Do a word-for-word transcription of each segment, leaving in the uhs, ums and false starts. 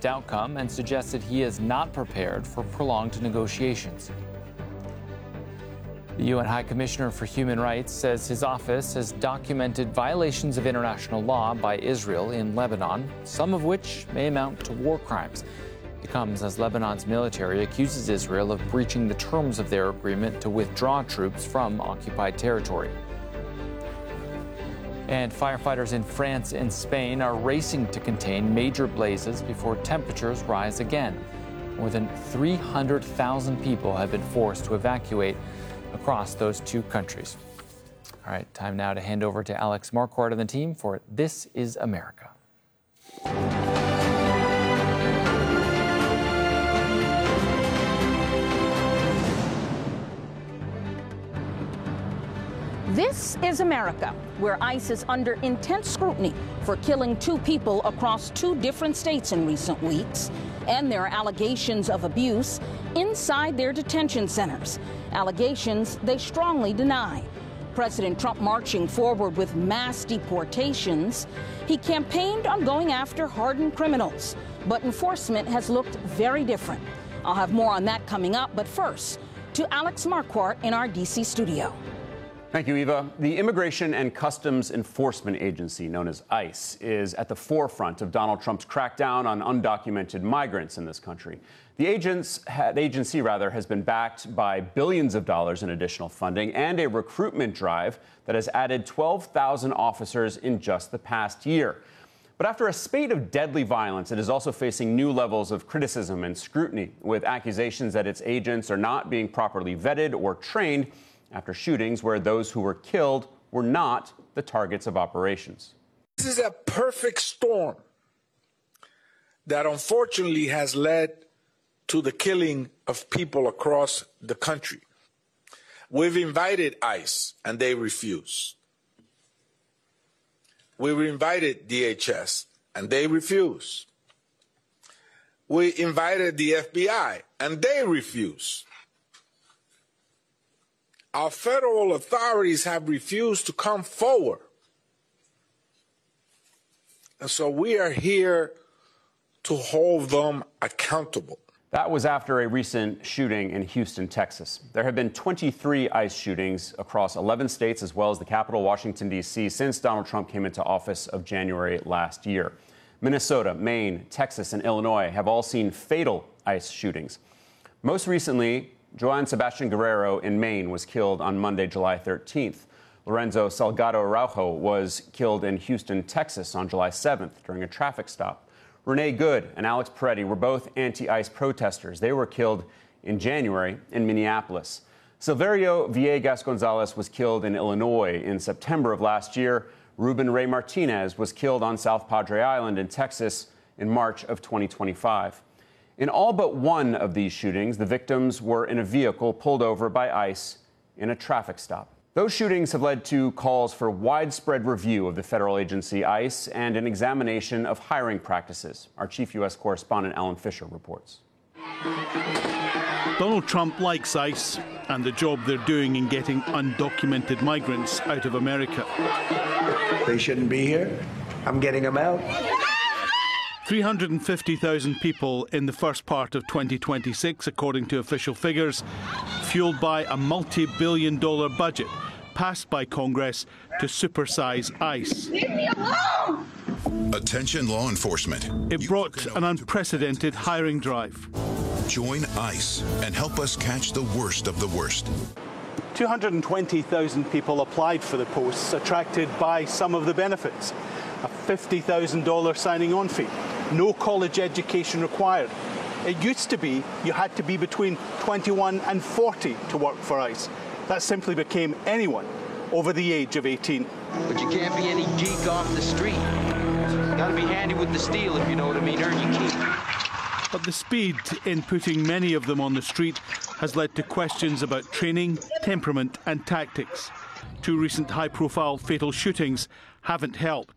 swift outcome and suggested he is not prepared for prolonged negotiations. The U N High Commissioner for Human Rights says his office has documented violations of international law by Israel in Lebanon, some of which may amount to war crimes. It comes as Lebanon's military accuses Israel of breaching the terms of their agreement to withdraw troops from occupied territory. And firefighters in France and Spain are racing to contain major blazes before temperatures rise again. More than three hundred thousand people have been forced to evacuate across those two countries. All right, time now to hand over to Alex Marquardt and the team for This is America. This is America, where ICE is under intense scrutiny for killing two people across two different states in recent weeks. And there are allegations of abuse inside their detention centers, allegations they strongly deny. President Trump marching forward with mass deportations. He campaigned on going after hardened criminals, but enforcement has looked very different. I'll have more on that coming up, but first, to Alex Marquardt in our D C studio. Thank you, Eva. The Immigration and Customs Enforcement Agency, known as ICE, is at the forefront of Donald Trump's crackdown on undocumented migrants in this country. The, agents, the agency rather, has been backed by billions of dollars in additional funding and a recruitment drive that has added twelve thousand officers in just the past year. But after a spate of deadly violence, it is also facing new levels of criticism and scrutiny, with accusations that its agents are not being properly vetted or trained after shootings where those who were killed were not the targets of operations. This is a perfect storm that unfortunately has led to the killing of people across the country. We've invited ICE, and they refuse. We've invited D H S, and they refuse. We invited the F B I, and they refuse. Our federal authorities have refused to come forward. And so we are here to hold them accountable. That was after a recent shooting in Houston, Texas. There have been twenty-three ICE shootings across eleven states, as well as the capital, Washington, D C, since Donald Trump came into office of January last year. Minnesota, Maine, Texas, and Illinois have all seen fatal ICE shootings. Most recently, Joan Sebastian Guerrero in Maine was killed on Monday, July thirteenth. Lorenzo Salgado Araujo was killed in Houston, Texas on July seventh during a traffic stop. Renee Good and Alex Peretti were both anti-ICE protesters. They were killed in January in Minneapolis. Silverio Villegas Gonzalez was killed in Illinois in September of last year. Ruben Ray Martinez was killed on South Padre Island in Texas in March of twenty twenty-five. In all but one of these shootings, the victims were in a vehicle pulled over by ICE in a traffic stop. Those shootings have led to calls for widespread review of the federal agency ICE and an examination of hiring practices. Our chief U S correspondent Alan Fisher reports. Donald Trump likes ICE and the job they're doing in getting undocumented migrants out of America. They shouldn't be here. I'm getting them out. three hundred fifty thousand people in the first part of twenty twenty-six, according to official figures, fueled by a multi-billion dollar budget passed by Congress to supersize ICE. Leave me alone! Attention law enforcement. It brought an unprecedented hiring drive. Join ICE and help us catch the worst of the worst. two hundred twenty thousand people applied for the posts, attracted by some of the benefits. A fifty thousand dollar signing on fee, no college education required. It used to be you had to be between twenty-one and forty to work for ICE. That simply became anyone over the age of eighteen. But you can't be any geek off the street. You gotta be handy with the steel, if you know what I mean, earn your keep. But the speed in putting many of them on the street has led to questions about training, temperament and tactics. Two recent high-profile fatal shootings haven't helped.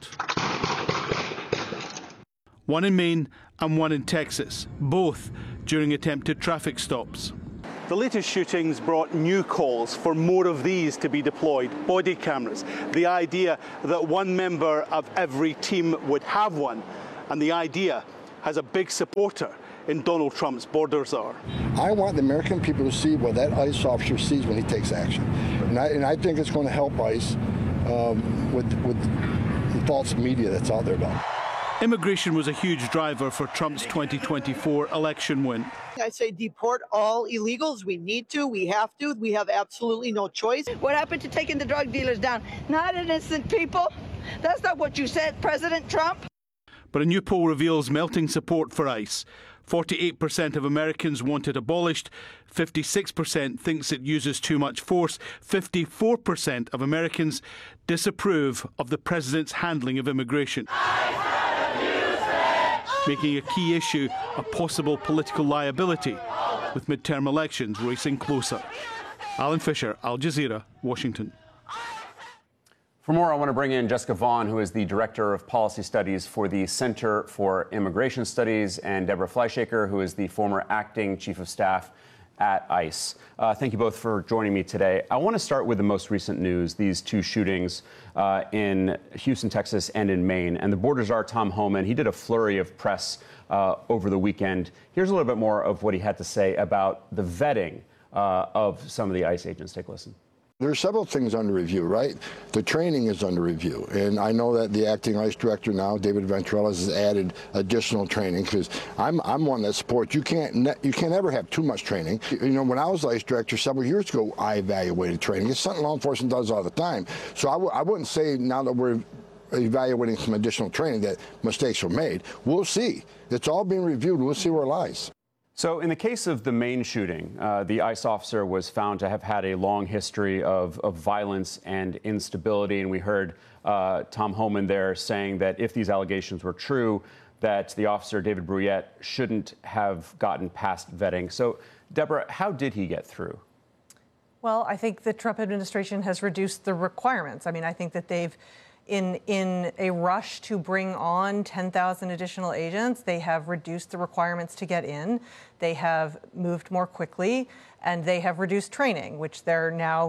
One in Maine and one in Texas, both during attempted traffic stops. The latest shootings brought new calls for more of these to be deployed, body cameras. The idea that one member of every team would have one, and the idea has a big supporter in Donald Trump's border czar. I want the American people to see what that ICE officer sees when he takes action. And I, and I think it's going to help ICE um, with, with the false media that's out there about it. Immigration was a huge driver for Trump's twenty twenty-four election win. I say deport all illegals. We need to. We have to. We have absolutely no choice. What happened to taking the drug dealers down? Not innocent people. That's not what you said, President Trump. But a new poll reveals melting support for ICE. forty-eight percent of Americans want it abolished. fifty-six percent thinks it uses too much force. fifty-four percent of Americans disapprove of the president's handling of immigration, making a key issue a possible political liability, with midterm elections racing closer. Alan Fisher, Al Jazeera, Washington. For more, I want to bring in Jessica Vaughn, who is the Director of Policy Studies for the Center for Immigration Studies, and Deborah Fleischaker, who is the former Acting Chief of Staff at ICE. Uh, thank you both for joining me today. I want to start with the most recent news, these two shootings uh, in Houston, Texas, and in Maine. And the border czar, Tom Homan, he did a flurry of press uh, over the weekend. Here's a little bit more of what he had to say about the vetting uh, of some of the ICE agents. Take a listen. There are several things under review, right? The training is under review, and I know that the acting ICE director now, David Ventrella, has added additional training because I'm I'm one that supports you can't ne you can't ever have too much training. You know, when I was ICE director several years ago, I evaluated training. It's something law enforcement does all the time. So I, w I wouldn't say now that we're evaluating some additional training that mistakes were made. We'll see. It's all being reviewed. We'll see where it lies. So in the case of the Maine shooting, uh, the ICE officer was found to have had a long history of, of violence and instability. And we heard uh, Tom Homan there saying that if these allegations were true, that the officer, David Bruyette, shouldn't have gotten past vetting. So, Deborah, how did he get through? Well, I think the Trump administration has reduced the requirements. I mean, I think that they've In, in a rush to bring on ten thousand additional agents, they have reduced the requirements to get in. They have moved more quickly, and they have reduced training, which they're now,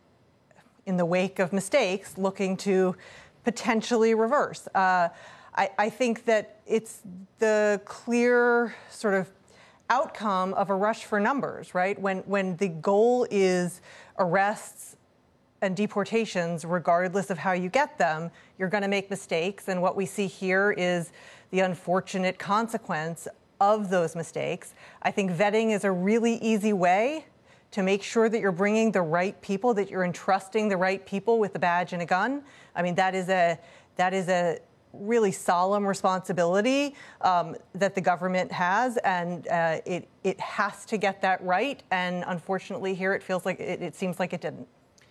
in the wake of mistakes, looking to potentially reverse. Uh, I, I think that it's the clear sort of outcome of a rush for numbers, right? When, when the goal is arrests and deportations, regardless of how you get them, you're going to make mistakes. And what we see here is the unfortunate consequence of those mistakes. I think vetting is a really easy way to make sure that you're bringing the right people, that you're entrusting the right people with a badge and a gun. I mean, that is a that is a really solemn responsibility um, that the government has, and uh, it it has to get that right. And unfortunately, here it feels like it, it seems like it didn't.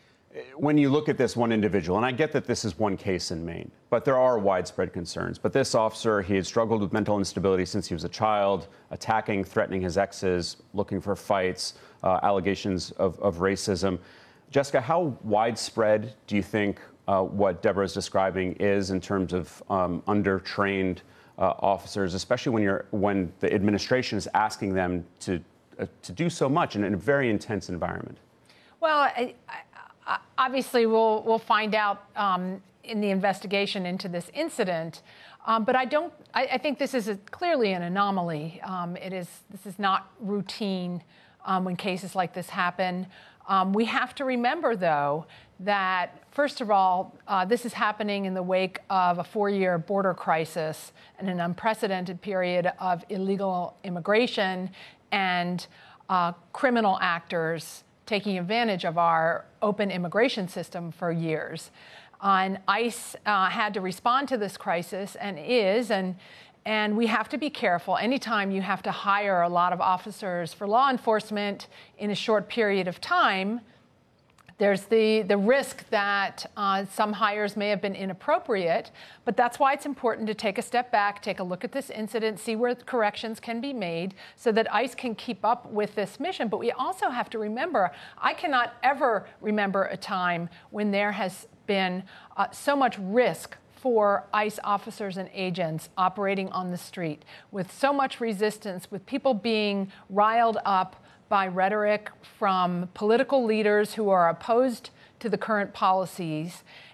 When you look at this one individual, and I get that this is one case in Maine, but there are widespread concerns. But this officer, he had struggled with mental instability since he was a child, attacking, threatening his exes, looking for fights, uh, allegations of, of racism. Jessica, how widespread do you think uh, what Deborah is describing is in terms of um, undertrained uh, officers, especially when you're when the administration is asking them to uh, to do so much in, in a very intense environment? Well, I, I, obviously, we'll we'll find out um, in the investigation into this incident. Um, but I don't. I, I think this is a, clearly an anomaly. Um, it is. This is not routine um, when cases like this happen. Um, we have to remember, though, that first of all, uh, this is happening in the wake of a four-year border crisis and an unprecedented period of illegal immigration and uh, criminal actors taking advantage of our open immigration system for years. Uh, and ICE uh, had to respond to this crisis and is, and, and we have to be careful. Anytime you have to hire a lot of officers for law enforcement in a short period of time, there's the, the risk that uh, some hires may have been inappropriate, but that's why it's important to take a step back, take a look at this incident, see where corrections can be made so that ICE can keep up with this mission. But we also have to remember, I cannot ever remember a time when there has been uh, so much risk for ICE officers and agents operating on the street, with so much resistance, with people being riled up by rhetoric from political leaders who are opposed to the current policies,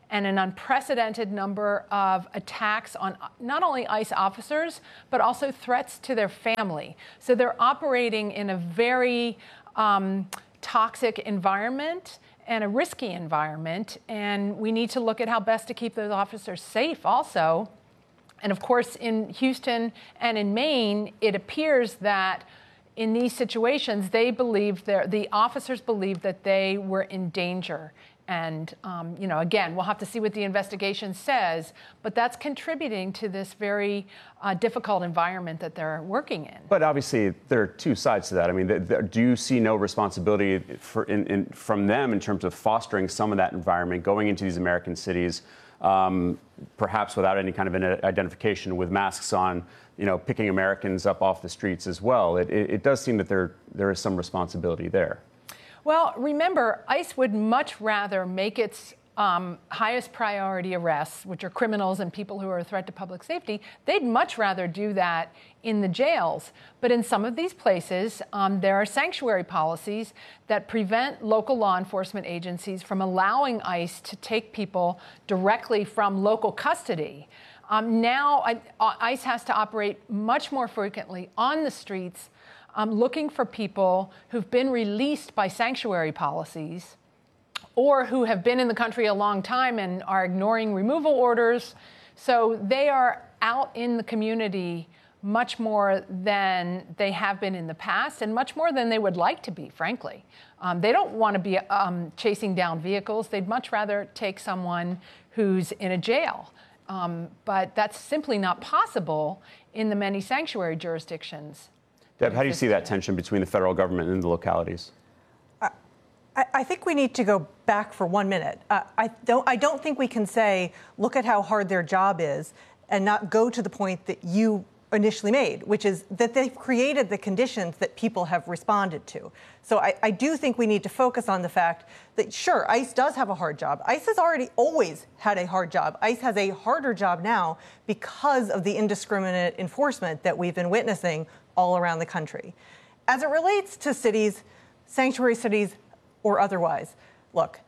and an unprecedented number of attacks on not only ICE officers, but also threats to their family. So they're operating in a very um, toxic environment and a risky environment, and we need to look at how best to keep those officers safe also. And of course, in Houston and in Maine, it appears that in these situations, they believed the officers believed that they were in danger. And, um, you know, again, we'll have to see what the investigation says, but that's contributing to this very uh, difficult environment that they're working in. But obviously, there are two sides to that. I mean, th- th- do you see no responsibility for, in, in, from them in terms of fostering some of that environment, going into these American cities, um, perhaps without any kind of an identification, with masks on, you know, picking Americans up off the streets as well? It, it, it does seem that there there is some responsibility there. Well, remember, ICE would much rather make its um, highest priority arrests, which are criminals and people who are a threat to public safety, they'd much rather do that in the jails. But in some of these places, um, there are sanctuary policies that prevent local law enforcement agencies from allowing ICE to take people directly from local custody. Um, now, I, ICE has to operate much more frequently on the streets, Um, looking for people who've been released by sanctuary policies or who have been in the country a long time and are ignoring removal orders. So they are out in the community much more than they have been in the past and much more than they would like to be, frankly. Um, they don't want to be um, chasing down vehicles. They'd much rather take someone who's in a jail. Um, but that's simply not possible in the many sanctuary jurisdictions. Deb, how do you see that tension between the federal government and the localities? I, I think we need to go back for one minute. Uh, I don't. I don't think we can say, look at how hard their job is, and not go to the point that you initially made, which is that they've created the conditions that people have responded to. So I, I do think we need to focus on the fact that, sure, ICE does have a hard job. ICE has already always had a hard job. ICE has a harder job now because of the indiscriminate enforcement that we've been witnessing all around the country. As it relates to cities, sanctuary cities, or otherwise, look,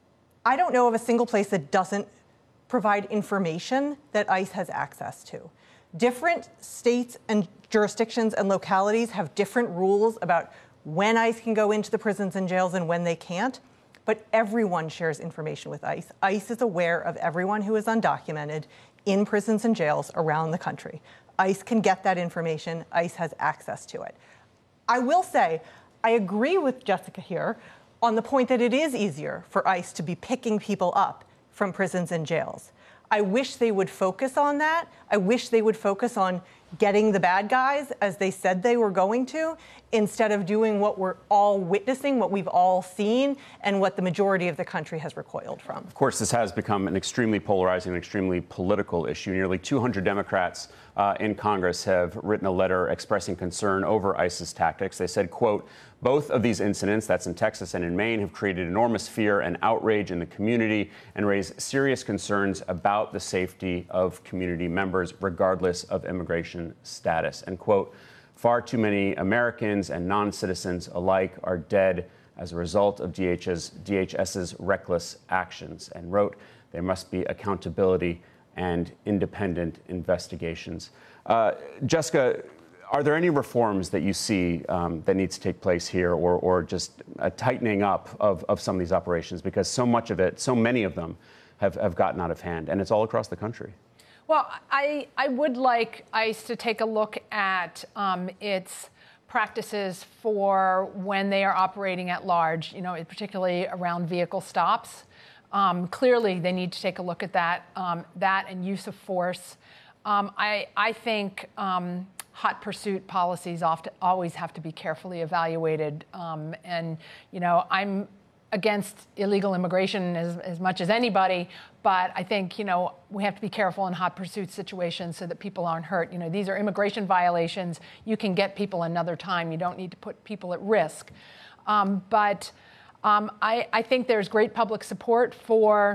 I don't know of a single place that doesn't provide information that ICE has access to. Different states and jurisdictions and localities have different rules about when ICE can go into the prisons and jails and when they can't, but everyone shares information with ICE. ICE is aware of everyone who is undocumented in prisons and jails around the country. ICE can get that information. ICE has access to it. I will say, I agree with Jessica here on the point that it is easier for ICE to be picking people up from prisons and jails. I wish they would focus on that. I wish they would focus on getting the bad guys, as they said they were going to, instead of doing what we're all witnessing, what we've all seen, and what the majority of the country has recoiled from. Of course, this has become an extremely polarizing, extremely political issue. Nearly two hundred Democrats uh, in Congress have written a letter expressing concern over ICE's tactics. They said, quote, both of these incidents, that's in Texas and in Maine, have created enormous fear and outrage in the community and raised serious concerns about the safety of community members, regardless of immigration status. And, quote, far too many Americans and non-citizens alike are dead as a result of D H S, D H S's reckless actions, and wrote, there must be accountability and independent investigations. Uh, Jessica, are there any reforms that you see um, that needs to take place here, or, or just a tightening up of, of some of these operations? Because so much of it, so many of them have, have gotten out of hand, and it's all across the country. Well, I, I would like ICE to take a look at um, its practices for when they are operating at large, you know, particularly around vehicle stops. Um, clearly, they need to take a look at that, um, that and use of force. Um, I, I think um, hot pursuit policies often, always have to be carefully evaluated. Um, and, you know, I'm against illegal immigration as, as much as anybody, but I think, you know, we have to be careful in hot pursuit situations so that people aren't hurt. You know, these are immigration violations. You can get people another time. You don't need to put people at risk. Um, but um, I, I think there's great public support for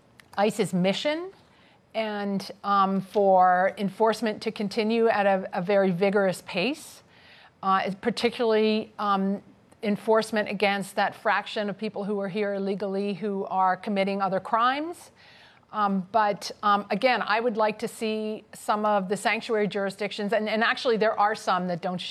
ICE's mission and um, for enforcement to continue at a, a very vigorous pace, uh, particularly um, enforcement against that fraction of people who are here illegally who are committing other crimes. Um, but um, again, I would like to see some of the sanctuary jurisdictions, and, and actually there are some that don't